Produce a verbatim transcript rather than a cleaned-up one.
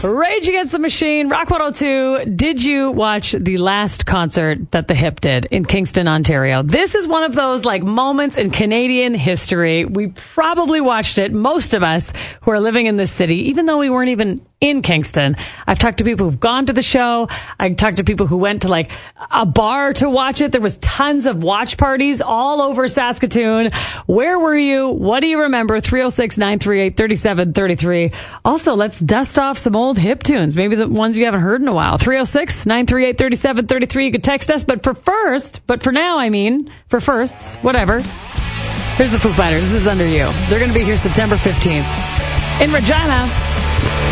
Rage Against the Machine, Rock one oh two. Did you watch the last concert that the Hip did in Kingston, Ontario? This is one of those like moments in Canadian history. We probably watched it, most of us who are living in this city, even though we weren't even in Kingston. I've talked to people who've gone to the show. I've talked to people who went to like a bar to watch it. There was tons of watch parties all over Saskatoon. Where were you? What do you remember? three oh six, nine three eight, three seven three three. Also, let's dust off some old Hip tunes, maybe the ones you haven't heard in a while. three oh six, nine three eight, three seven three three. You could text us, but for first, but for now, I mean, for firsts, whatever. Here's the Foo Fighters. This is Under You. They're going to be here September fifteenth in Regina.